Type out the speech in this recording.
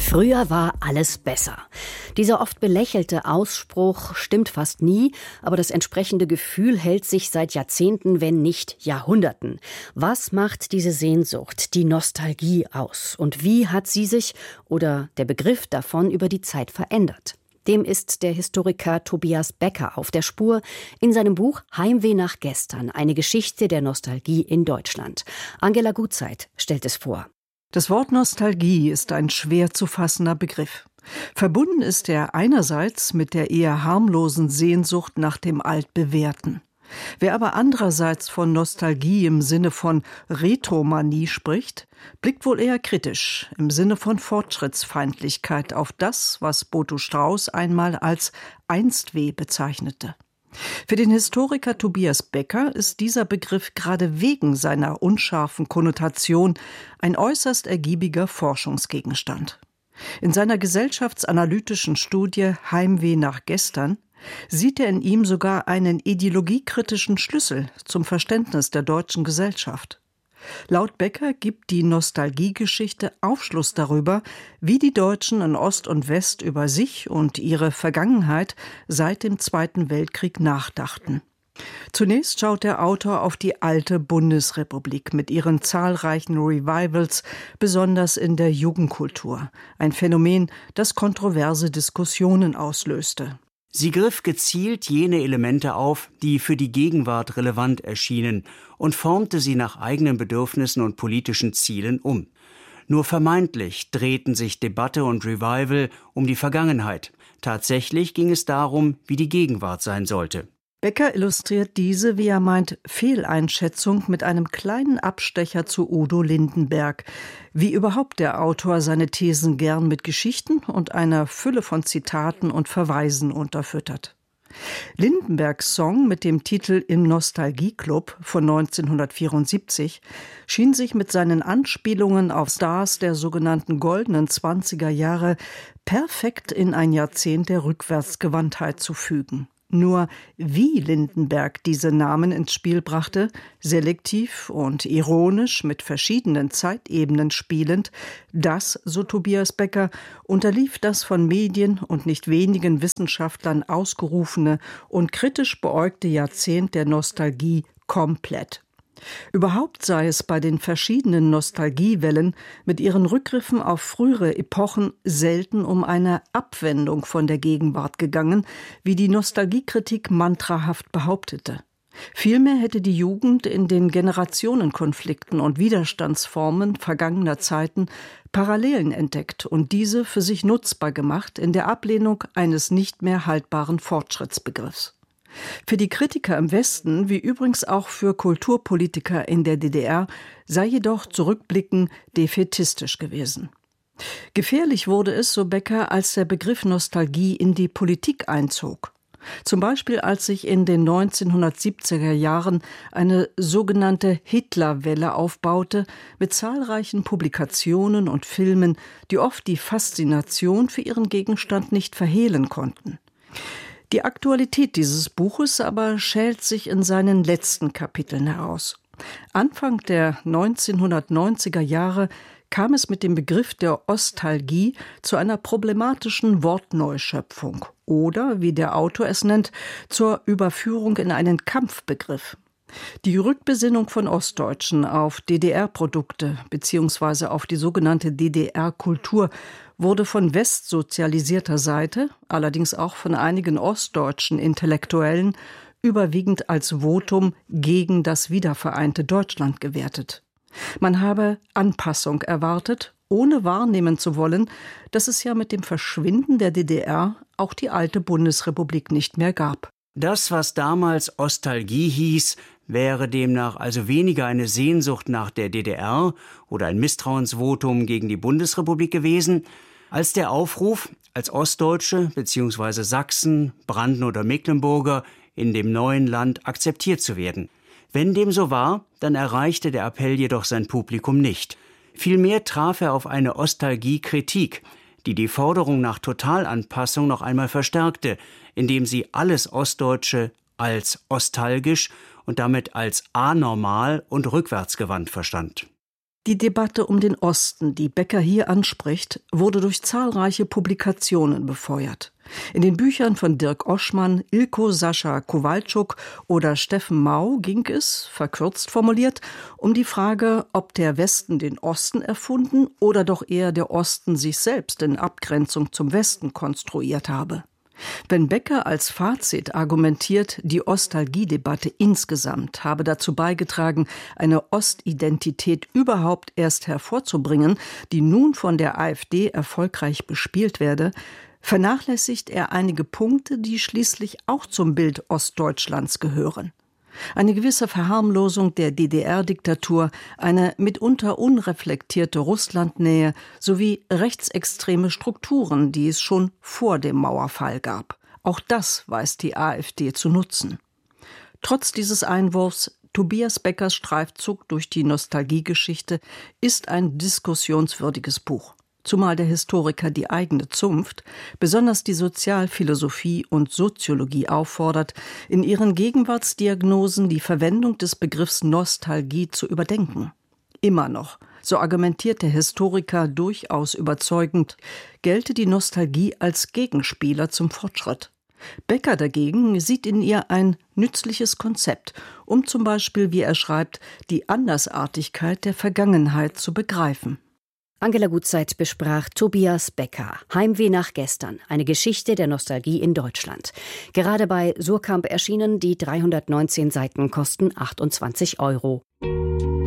Früher war alles besser. Dieser oft belächelte Ausspruch stimmt fast nie, aber das entsprechende Gefühl hält sich seit Jahrzehnten, wenn nicht Jahrhunderten. Was macht diese Sehnsucht, die Nostalgie aus? Und wie hat sie sich oder der Begriff davon über die Zeit verändert? Dem ist der Historiker Tobias Becker auf der Spur in seinem Buch Heimweh nach gestern, eine Geschichte der Nostalgie in Deutschland. Angela Gutzeit stellt es vor. Das Wort Nostalgie ist ein schwer zu fassender Begriff. Verbunden ist er einerseits mit der eher harmlosen Sehnsucht nach dem Altbewährten. Wer aber andererseits von Nostalgie im Sinne von Retromanie spricht, blickt wohl eher kritisch im Sinne von Fortschrittsfeindlichkeit auf das, was Boto Strauß einmal als Einstweh bezeichnete. Für den Historiker Tobias Becker ist dieser Begriff gerade wegen seiner unscharfen Konnotation ein äußerst ergiebiger Forschungsgegenstand. In seiner gesellschaftsanalytischen Studie Heimweh nach gestern sieht er in ihm sogar einen ideologiekritischen Schlüssel zum Verständnis der deutschen Gesellschaft. Laut Becker gibt die Nostalgiegeschichte Aufschluss darüber, wie die Deutschen in Ost und West über sich und ihre Vergangenheit seit dem Zweiten Weltkrieg nachdachten. Zunächst schaut der Autor auf die alte Bundesrepublik mit ihren zahlreichen Revivals, besonders in der Jugendkultur. Ein Phänomen, das kontroverse Diskussionen auslöste. Sie griff gezielt jene Elemente auf, die für die Gegenwart relevant erschienen, und formte sie nach eigenen Bedürfnissen und politischen Zielen um. Nur vermeintlich drehten sich Debatte und Revival um die Vergangenheit. Tatsächlich ging es darum, wie die Gegenwart sein sollte. Becker illustriert diese, wie er meint, Fehleinschätzung mit einem kleinen Abstecher zu Udo Lindenberg. Wie überhaupt der Autor seine Thesen gern mit Geschichten und einer Fülle von Zitaten und Verweisen unterfüttert. Lindenbergs Song mit dem Titel Im Nostalgie-Club von 1974 schien sich mit seinen Anspielungen auf Stars der sogenannten goldenen 20er Jahre perfekt in ein Jahrzehnt der Rückwärtsgewandtheit zu fügen. Nur wie Lindenberg diese Namen ins Spiel brachte, selektiv und ironisch mit verschiedenen Zeitebenen spielend, das, so Tobias Becker, unterlief das von Medien und nicht wenigen Wissenschaftlern ausgerufene und kritisch beäugte Jahrzehnt der Nostalgie komplett. Überhaupt sei es bei den verschiedenen Nostalgiewellen mit ihren Rückgriffen auf frühere Epochen selten um eine Abwendung von der Gegenwart gegangen, wie die Nostalgiekritik mantrahaft behauptete. Vielmehr hätte die Jugend in den Generationenkonflikten und Widerstandsformen vergangener Zeiten Parallelen entdeckt und diese für sich nutzbar gemacht in der Ablehnung eines nicht mehr haltbaren Fortschrittsbegriffs. Für die Kritiker im Westen, wie übrigens auch für Kulturpolitiker in der DDR, sei jedoch zurückblickend defätistisch gewesen. Gefährlich wurde es, so Becker, als der Begriff Nostalgie in die Politik einzog. Zum Beispiel, als sich in den 1970er Jahren eine sogenannte Hitlerwelle aufbaute, mit zahlreichen Publikationen und Filmen, die oft die Faszination für ihren Gegenstand nicht verhehlen konnten. Die Aktualität dieses Buches aber schält sich in seinen letzten Kapiteln heraus. Anfang der 1990er Jahre kam es mit dem Begriff der Ostalgie zu einer problematischen Wortneuschöpfung oder, wie der Autor es nennt, zur Überführung in einen Kampfbegriff. Die Rückbesinnung von Ostdeutschen auf DDR-Produkte bzw. auf die sogenannte DDR-Kultur wurde von westsozialisierter Seite, allerdings auch von einigen ostdeutschen Intellektuellen, überwiegend als Votum gegen das wiedervereinte Deutschland gewertet. Man habe Anpassung erwartet, ohne wahrnehmen zu wollen, dass es ja mit dem Verschwinden der DDR auch die alte Bundesrepublik nicht mehr gab. Das, was damals Ostalgie hieß, wäre demnach also weniger eine Sehnsucht nach der DDR oder ein Misstrauensvotum gegen die Bundesrepublik gewesen, als der Aufruf, als Ostdeutsche bzw. Sachsen, Branden oder Mecklenburger in dem neuen Land akzeptiert zu werden. Wenn dem so war, dann erreichte der Appell jedoch sein Publikum nicht. Vielmehr traf er auf eine Ostalgie-Kritik, die die Forderung nach Totalanpassung noch einmal verstärkte, indem sie alles Ostdeutsche als ostalgisch und damit als anormal und rückwärtsgewandt verstand. Die Debatte um den Osten, die Becker hier anspricht, wurde durch zahlreiche Publikationen befeuert. In den Büchern von Dirk Oschmann, Ilko Sascha Kowalczuk oder Steffen Mau ging es, verkürzt formuliert, um die Frage, ob der Westen den Osten erfunden oder doch eher der Osten sich selbst in Abgrenzung zum Westen konstruiert habe. Wenn Becker als Fazit argumentiert, die Ostalgiedebatte insgesamt habe dazu beigetragen, eine Ostidentität überhaupt erst hervorzubringen, die nun von der AfD erfolgreich bespielt werde, vernachlässigt er einige Punkte, die schließlich auch zum Bild Ostdeutschlands gehören. Eine gewisse Verharmlosung der DDR-Diktatur, eine mitunter unreflektierte Russlandnähe sowie rechtsextreme Strukturen, die es schon vor dem Mauerfall gab. Auch das weiß die AfD zu nutzen. Trotz dieses Einwurfs, Tobias Beckers Streifzug durch die Nostalgiegeschichte ist ein diskussionswürdiges Buch. Zumal der Historiker die eigene Zunft, besonders die Sozialphilosophie und Soziologie auffordert, in ihren Gegenwartsdiagnosen die Verwendung des Begriffs Nostalgie zu überdenken. Immer noch, so argumentiert der Historiker durchaus überzeugend, gelte die Nostalgie als Gegenspieler zum Fortschritt. Becker dagegen sieht in ihr ein nützliches Konzept, um zum Beispiel, wie er schreibt, die Andersartigkeit der Vergangenheit zu begreifen. Angela Gutzeit besprach Tobias Becker, Heimweh nach gestern, eine Geschichte der Nostalgie in Deutschland. Gerade bei Suhrkamp erschienen, die 319 Seiten kosten 28 €.